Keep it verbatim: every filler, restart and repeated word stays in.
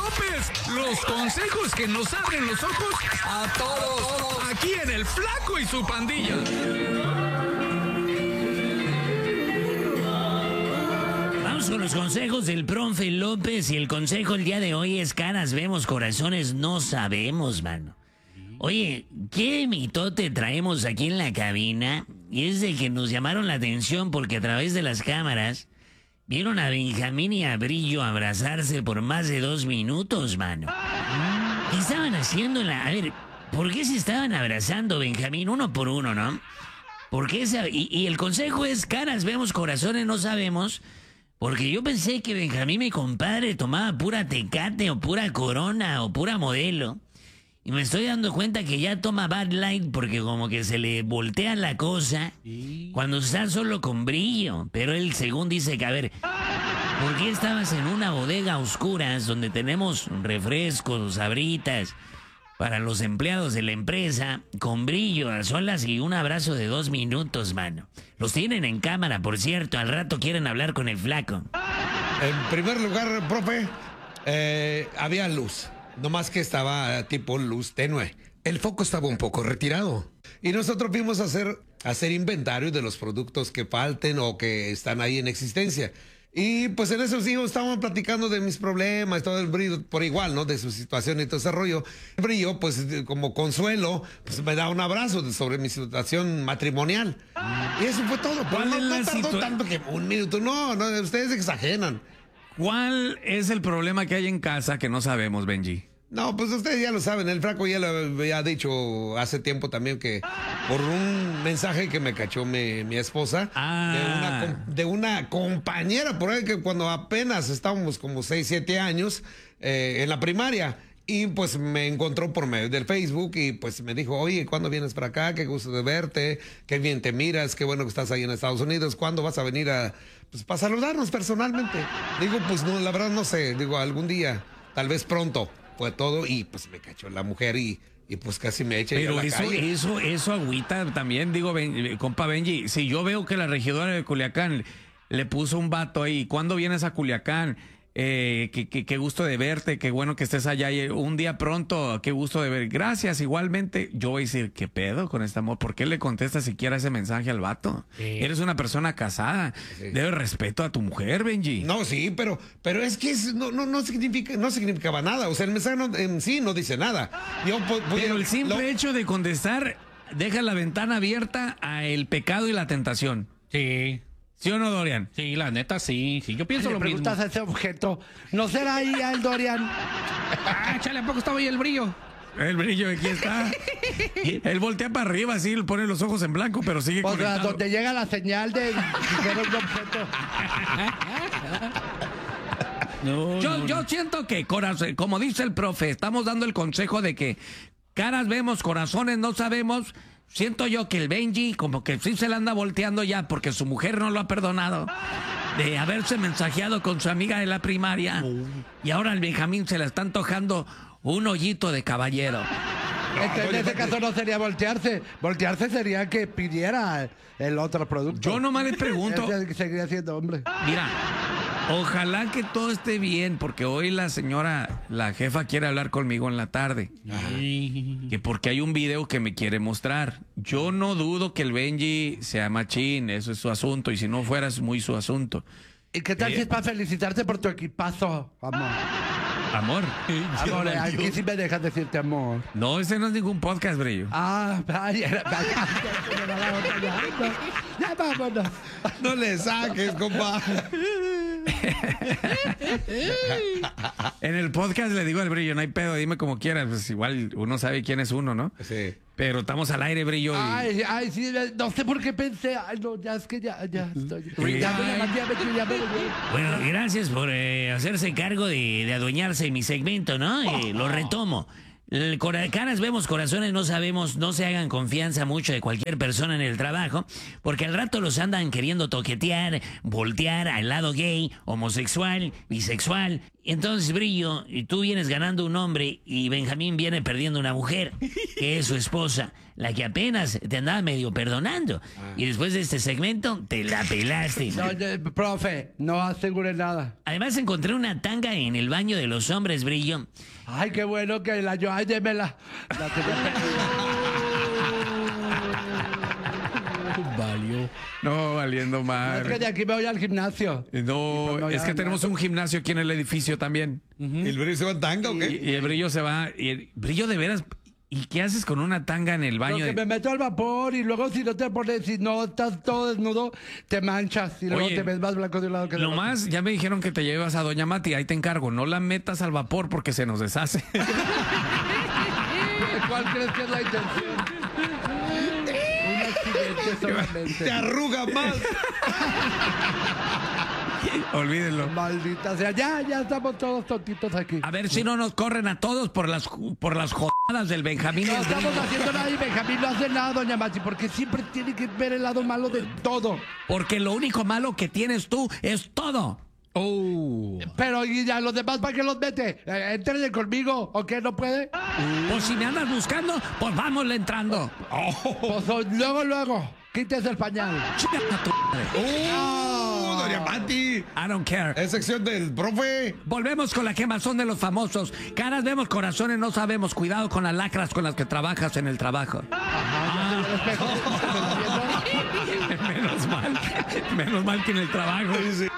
López. Los consejos que nos abren los ojos a todos. Aquí en El Flaco y su pandilla. Vamos con los consejos del profe López. Y el consejo el día de hoy es: caras vemos, corazones no sabemos, mano. Oye, ¿qué mitote traemos aquí en la cabina? Y es de que nos llamaron la atención porque a través de las cámaras vieron a Benjamín y a Brillo abrazarse por más de dos minutos, mano. ¿Qué estaban haciendo en la...? A ver, ¿por qué se estaban abrazando, Benjamín? Uno por uno, ¿no? ¿Por qué esa... y, y el consejo es: caras vemos, corazones no sabemos. Porque yo pensé que Benjamín, mi compadre, tomaba pura Tecate o pura Corona o pura Modelo. Y me estoy dando cuenta que ya toma Bud Light porque como que se le voltea la cosa cuando está solo con Brillo. Pero él, según dice que, a ver, ¿por qué estabas en una bodega a oscuras donde tenemos refrescos, sabritas para los empleados de la empresa, con Brillo a solas y un abrazo de dos minutos, mano? Los tienen en cámara, por cierto. Al rato quieren hablar con el Flaco. En primer lugar, profe, eh, había luz. No más que estaba tipo luz tenue. El foco estaba un poco retirado. Y nosotros fuimos a hacer, a hacer inventario de los productos que falten o que están ahí en existencia. Y pues en esos días estaban platicando de mis problemas, todo el Brillo por igual, ¿no? De su situación y todo ese rollo. El Brillo, pues como consuelo, pues me da un abrazo sobre mi situación matrimonial. Y eso fue todo. Pero no, no tardó tanto que un minuto. No, no, ustedes exageran. ¿Cuál es el problema que hay en casa que no sabemos, Benji? No, pues ustedes ya lo saben, el Flaco ya lo había dicho hace tiempo también que por un mensaje que me cachó mi, mi esposa ah. de, una, de una compañera por ahí que cuando apenas estábamos como seis, siete años eh, en la primaria. Y pues me encontró por medio del Facebook y pues me dijo: oye, ¿cuándo vienes para acá? Qué gusto de verte, qué bien te miras, qué bueno que estás ahí en Estados Unidos. ¿Cuándo vas a venir a, pues, para saludarnos personalmente? Digo, pues no, la verdad no sé, digo, algún día, tal vez pronto. Fue todo y pues me cachó la mujer y, y pues casi me echa Pero a la eso, calle. eso, eso agüita también, digo, ben, compa Benji, si yo veo que la regidora de Culiacán le puso un vato ahí: ¿cuándo vienes a Culiacán? Eh, qué, qué, qué gusto de verte, qué bueno que estés allá y un día pronto, qué gusto de ver. Gracias, igualmente. Yo voy a decir: ¿qué pedo con este amor? ¿Por qué le contestas siquiera ese mensaje al vato? Sí. Eres una persona casada, sí. Debes respeto a tu mujer, Benji. No, sí, pero, pero es que es, no, no, no, significa, no significaba nada. O sea, el mensaje no, en sí no dice nada. Yo, pues, pero el simple lo... hecho de contestar deja la ventana abierta a el pecado y la tentación. Sí. ¿Sí o no, Dorian? Sí, la neta, sí. sí yo pienso le lo mismo. preguntas a ese objeto: ¿no será ahí el Dorian? Ah, chale, ¿a poco estaba ahí el Brillo? El Brillo, aquí está. Él voltea para arriba, sí, pone los ojos en blanco, pero sigue o sea, conectado. donde llega la señal de que era un objeto. No, yo, no, yo no. siento que, corazón, como dice el profe, estamos dando el consejo de que caras vemos, corazones no sabemos. Siento yo que el Benji como que sí se la anda volteando ya porque su mujer no lo ha perdonado de haberse mensajeado con su amiga de la primaria. Oh. Y ahora al Benjamín se le está antojando un hoyito de caballero. Entonces, en ese caso no sería voltearse. Voltearse sería que pidiera el otro producto. Yo nomás le pregunto. Seguiría siendo hombre. Mira, ojalá que todo esté bien, porque hoy la señora, la jefa, quiere hablar conmigo en la tarde. Ay. Que porque hay un video que me quiere mostrar. Yo no dudo que el Benji sea machín, eso es su asunto, y si no fuera es muy su asunto. ¿Y qué tal eh, si es para felicitarte por tu equipazo, amor? Amor. Amor, aquí sí me dejas decirte amor. No, ese no es ningún podcast, Brillo. Ah, vaya, vaya. Ya vámonos. No le saques, compa. En el podcast le digo al Brillo: no hay pedo, dime como quieras. Pues igual uno sabe quién es uno, ¿no? Sí. Pero estamos al aire, Brillo. Y... Ay, ay, sí, no sé por qué pensé. Ay, no, ya es que ya, ya estoy. Sí. Ya me la ya me, ya me, Bueno, gracias por eh, hacerse cargo de, de adueñarse de mi segmento, ¿no? Eh, lo retomo. El cora- caras vemos, corazones no sabemos. No se hagan confianza mucho de cualquier persona en el trabajo, porque al rato los andan queriendo toquetear, voltear al lado gay, homosexual, bisexual. Entonces, Brillo, tú vienes ganando un hombre y Benjamín viene perdiendo una mujer, que es su esposa. la que apenas te andaba medio perdonando. Y después de este segmento, te la pelaste. No, eh, profe, no asegure nada. Además encontré una tanga en el baño de los hombres, Brillo. Ay, qué bueno que la yo. Ay, démela. La tenía Valió. No, valiendo Es mal. que de aquí me voy al gimnasio. No, pues no, es ya, que ya. tenemos un gimnasio aquí en el edificio también. ¿El brillo se va en tanga o Y, qué? y el brillo se va. Y el brillo de veras. ¿Y qué haces con una tanga en el baño? Porque de- me meto al vapor y luego si no te pones, si no estás todo desnudo, te manchas y luego Oye, te ves más blanco de un lado que del Lo otro. más, ya me dijeron que te llevas a Doña Mati, ahí te encargo. No la metas al vapor porque se nos deshace. ¿Cuál crees que es la intención? Un accidente solamente. Te arruga más. Olvídenlo. Maldita sea, ya, ya estamos todos tontitos aquí. A ver si no nos corren a todos por las por las jodadas del Benjamín. y No el estamos Brillo. haciendo nada y Benjamín no hace nada, doña Mati, porque siempre tiene que ver el lado malo de todo. Porque lo único malo que tienes tú es todo. Oh. Pero y ya los demás, ¿para qué los mete? Eh, ¿Entren conmigo o qué? ¿No puede? Pues si me andas buscando, pues vámonos entrando. Pues o- luego, luego, quítese el pañal. Chinga a tu madre. ¡Oh, Doña Mati! I don't care. Es sección del profe. Volvemos con la quemazón de los famosos. Caras vemos, corazones no sabemos. Cuidado con las lacras con las que trabajas en el trabajo. Menos mal. Menos mal que en el trabajo.